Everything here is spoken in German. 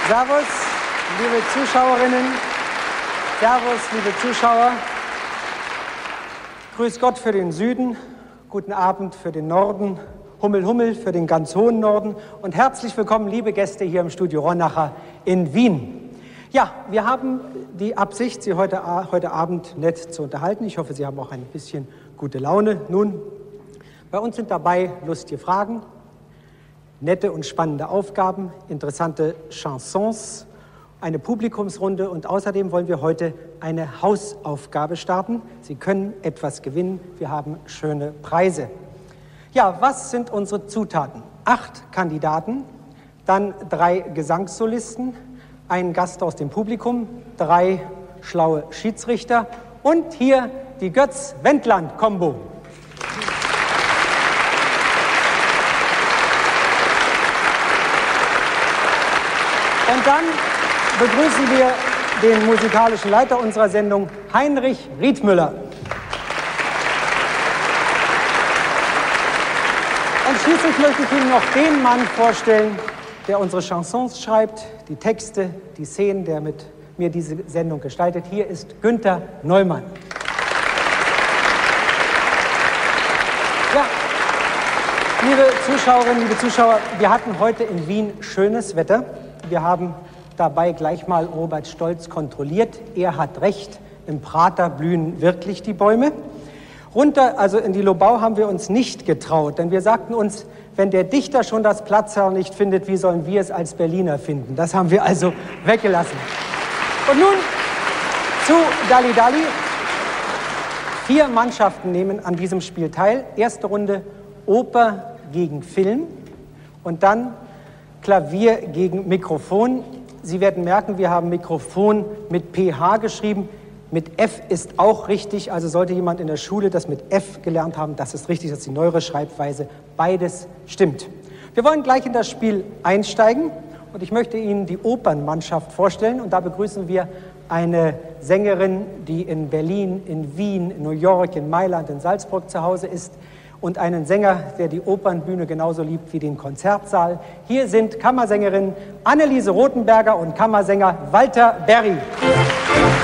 Servus, liebe Zuschauerinnen. Servus, liebe Zuschauer. Grüß Gott für den Süden, guten Abend für den Norden, Hummel, Hummel für den ganz hohen Norden und herzlich willkommen, liebe Gäste hier im Studio Ronacher in Wien. Ja, wir haben die Absicht, Sie heute Abend nett zu unterhalten. Ich hoffe, Sie haben auch ein bisschen gute Laune. Nun, bei uns sind dabei lustige Fragen, nette und spannende Aufgaben, interessante Chansons, eine Publikumsrunde und außerdem wollen wir heute eine Hausaufgabe starten. Sie können etwas gewinnen, wir haben schöne Preise. Ja, was sind unsere Zutaten? 8 Kandidaten, dann 3 Gesangssolisten, ein Gast aus dem Publikum, 3 schlaue Schiedsrichter und hier die Götz-Wendland-Kombo. Und dann begrüßen wir den musikalischen Leiter unserer Sendung, Heinrich Riethmüller. Und schließlich möchte ich Ihnen noch den Mann vorstellen, der unsere Chansons schreibt, die Texte, die Szenen, der mit mir diese Sendung gestaltet. Hier ist Günther Neumann. Ja, liebe Zuschauerinnen, liebe Zuschauer, wir hatten heute in Wien schönes Wetter. Wir haben dabei gleich mal Robert Stolz kontrolliert. Er hat recht, im Prater blühen wirklich die Bäume. Runter, also in die Lobau, haben wir uns nicht getraut, denn wir sagten uns, wenn der Dichter schon das Platzherr nicht findet, wie sollen wir es als Berliner finden? Das haben wir also weggelassen. Und nun zu Dalli Dalli. 4 Mannschaften nehmen an diesem Spiel teil. Erste Runde Oper gegen Film und dann Klavier gegen Mikrofon. Sie werden merken, wir haben Mikrofon mit PH geschrieben. Mit F ist auch richtig, also sollte jemand in der Schule das mit F gelernt haben, das ist richtig, das ist die neuere Schreibweise. Beides stimmt. Wir wollen gleich in das Spiel einsteigen und ich möchte Ihnen die Opernmannschaft vorstellen. Und da begrüßen wir eine Sängerin, die in Berlin, in Wien, in New York, in Mailand, in Salzburg zu Hause ist. Und einen Sänger, der die Opernbühne genauso liebt wie den Konzertsaal. Hier sind Kammersängerin Anneliese Rothenberger und Kammersänger Walter Berry.